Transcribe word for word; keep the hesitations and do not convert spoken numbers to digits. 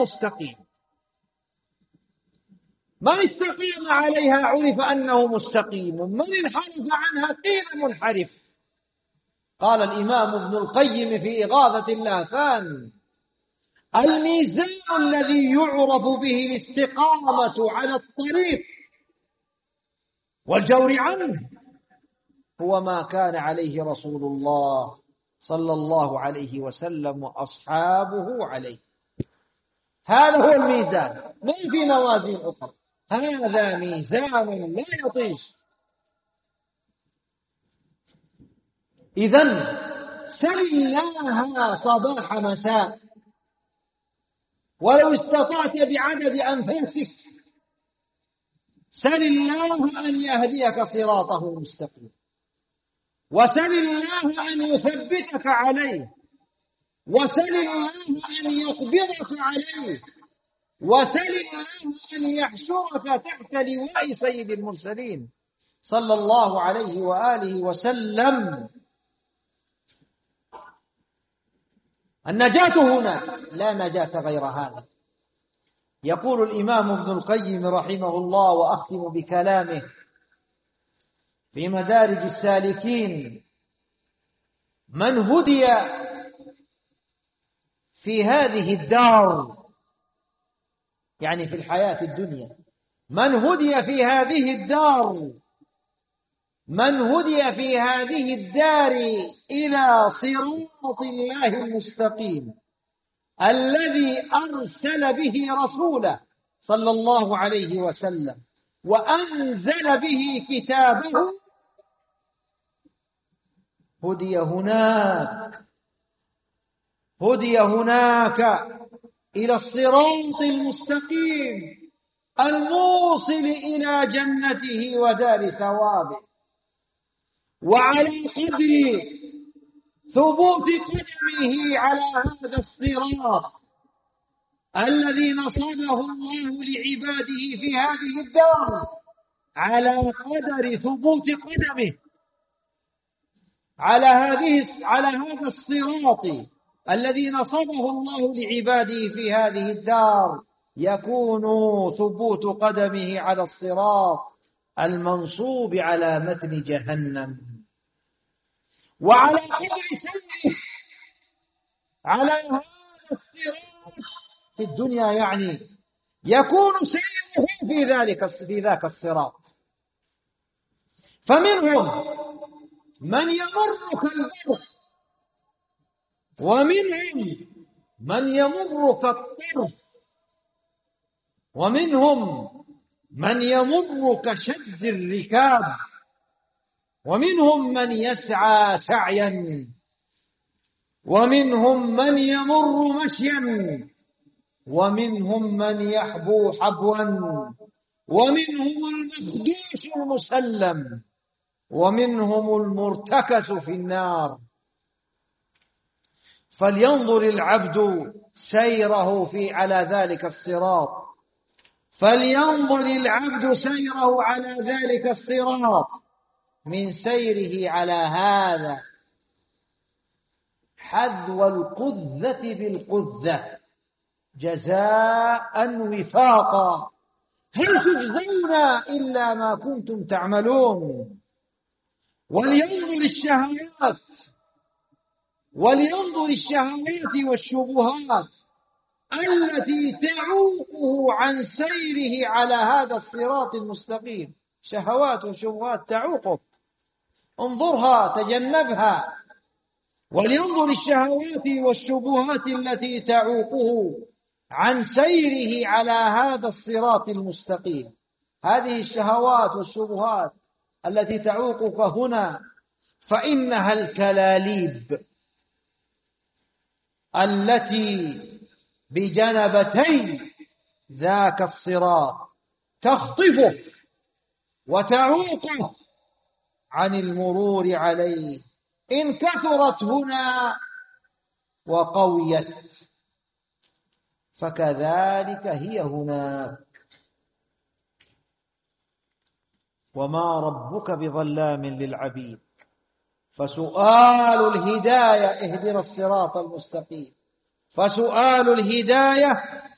مستقيم. من استقام عليها عرف أنه مستقيم، من انحرف عنها قيل منحرف. قال الإمام ابن القيم في إغاثة اللهفان: الميزان الذي يعرف به الاستقامة على الطريق والجور عنه هو ما كان عليه رسول الله صلى الله عليه وسلم وأصحابه عليه. هذا هو الميزان، ما في موازين أخرى، هذا ميزان لا يطيش. إذن سل الله صباح مساء، ولو استطعت بعدد أنفاسك سل الله أن يهديك صراطه المستقيم، وسل الله أن يثبتك عليه، وسل الله أن يقبضك عليه، وسل الله أن يحشرك تحت لواء سيد المرسلين صلى الله عليه وآله وسلم. النجاة هنا لا نجاة غير هذا. يقول الإمام ابن القيم رحمه الله، وأختم بكلامه في مدارج السالكين: من هدي في هذه الدار، يعني في الحياة الدنيا، من هدي في هذه الدار من هدي في هذه الدار إلى صراط الله المستقيم الذي أرسل به رسوله صلى الله عليه وسلم وأنزل به كتابه، هدي هناك هدي هناك إلى الصراط المستقيم الموصل إلى جنته ودار ثوابه. وعلى قدر ثبوت قدمه على هذا الصراط الذي نصبه الله لعباده في هذه الدار، على قدر ثبوت قدمه على هذه على هذا الصراط الذي نصبه الله لعباده في هذه الدار، يكون ثبوت قدمه على الصراط المنصوب على متن جهنم. وعلى قدر سيره على هذا الصراط في الدنيا، يعني يكون سيره في ذلك في ذاك الصراط. فمنهم من يمر كالبرق، ومنهم من يمر كالطرف، ومنهم من يمر كشد الركاب، ومنهم من يسعى سعيا، ومنهم من يمر مشيا، ومنهم من يحبو حبوا، ومنهم المخدوش المسلم، ومنهم المرتكس في النار. فلينظر العبد سيره في على ذلك الصراط فلينظر العبد سيره على ذلك الصراط من سيره على هذا حذو القذة بالقذة جزاء وفاقا، هل تجزون إلا ما كنتم تعملون. ولينظر الشهوات ولينظر الشهوات والشبهات التي تعوقه عن سيره على هذا الصراط المستقيم. شهوات وشبهات تعوقك، انظرها تجنبها. ولينظر الشهوات والشبهات التي تعوقه عن سيره على هذا الصراط المستقيم. هذه الشهوات والشبهات التي تعوقك هنا فإنها الكلاليب التي بجنبتي ذاك الصراط تخطفه وتعوقه عن المرور عليه إن كثرت هنا وقويت، فكذلك هي هناك. وما ربك بظلام للعبيد. فسؤال الهداية اهدنا الصراط المستقيم، فسؤال الهداية